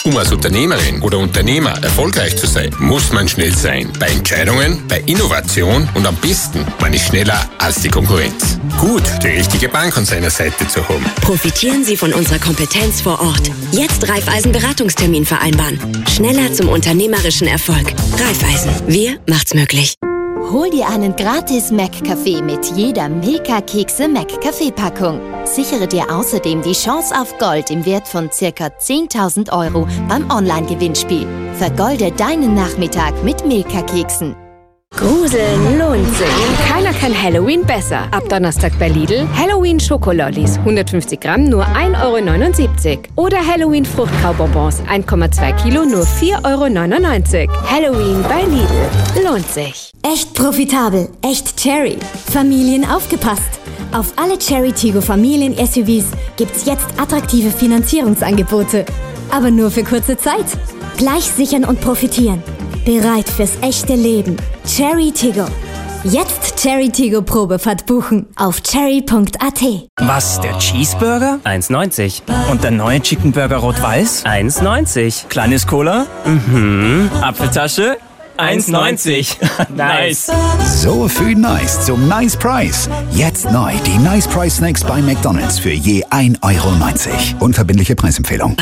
Um als Unternehmerin oder Unternehmer erfolgreich zu sein, muss man schnell sein. Bei Entscheidungen, bei Innovation und am besten, man ist schneller als die Konkurrenz. Gut, die richtige Bank an seiner Seite zu haben. Profitieren Sie von unserer Kompetenz vor Ort. Jetzt Raiffeisen Beratungstermin vereinbaren. Schneller zum unternehmerischen Erfolg. Raiffeisen. Wir macht's möglich. Hol dir einen gratis Mac-Kaffee mit jeder Milka Kekse-Mac-Kaffee-Packung. Sichere dir außerdem die Chance auf Gold im Wert von ca. 10.000 € beim Online-Gewinnspiel. Vergolde deinen Nachmittag mit Milka-Keksen. Gruseln lohnt sich. Keiner kann Halloween besser. Ab Donnerstag bei Lidl Halloween Schokolollis. 150 Gramm nur 1,79 €. Oder Halloween Fruchtkaubonbons. 1,2 Kilo nur 4,99 €. Halloween bei Lidl. Lohnt sich. Echt profitabel. Echt Cherry. Familien aufgepasst. Auf alle Cherry Tiggo Familien-SUVs gibt's jetzt attraktive Finanzierungsangebote. Aber nur für kurze Zeit. Gleich sichern und profitieren. Bereit fürs echte Leben. Cherry Tiggo. Jetzt Cherry Tiggo Probefahrt buchen auf cherry.at. Was, der Cheeseburger? 1,90. Und der neue Chicken Burger Rot-Weiß? 1,90. Kleines Cola? Apfeltasche? 1,90. Nice. So viel Nice zum Nice Price. Jetzt neu die Nice Price Snacks bei McDonald's für je 1,90 €. Unverbindliche Preisempfehlung.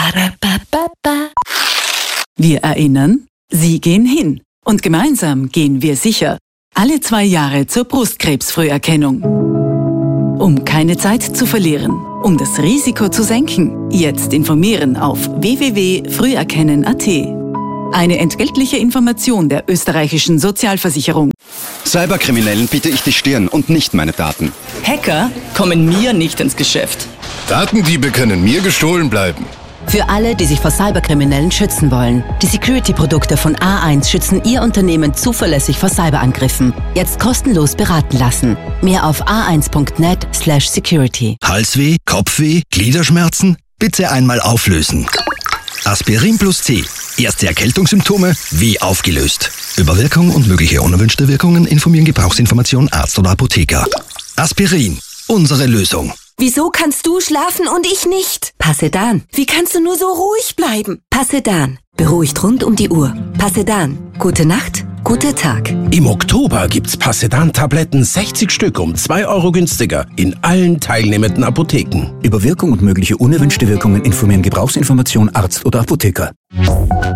Wir erinnern, Sie gehen hin. Und gemeinsam gehen wir sicher. Alle 2 Jahre zur Brustkrebsfrüherkennung. Um keine Zeit zu verlieren, um das Risiko zu senken, jetzt informieren auf www.früherkennen.at. Eine entgeltliche Information der österreichischen Sozialversicherung. Cyberkriminellen biete ich die Stirn und nicht meine Daten. Hacker kommen mir nicht ins Geschäft. Datendiebe können mir gestohlen bleiben. Für alle, die sich vor Cyberkriminellen schützen wollen. Die Security-Produkte von A1 schützen Ihr Unternehmen zuverlässig vor Cyberangriffen. Jetzt kostenlos beraten lassen. Mehr auf a1.net/security. Halsweh, Kopfweh, Gliederschmerzen? Bitte einmal auflösen. Aspirin plus C. Erste Erkältungssymptome wie aufgelöst. Über Wirkung und mögliche unerwünschte Wirkungen informieren Gebrauchsinformation Arzt oder Apotheker. Aspirin. Unsere Lösung. Wieso kannst du schlafen und ich nicht? Passedan. Wie kannst du nur so ruhig bleiben? Passedan. Beruhigt rund um die Uhr. Passedan. Gute Nacht, guter Tag. Im Oktober gibt's Passedan-Tabletten 60 Stück um 2 € günstiger in allen teilnehmenden Apotheken. Über Wirkung und mögliche unerwünschte Wirkungen informieren Gebrauchsinformation Arzt oder Apotheker.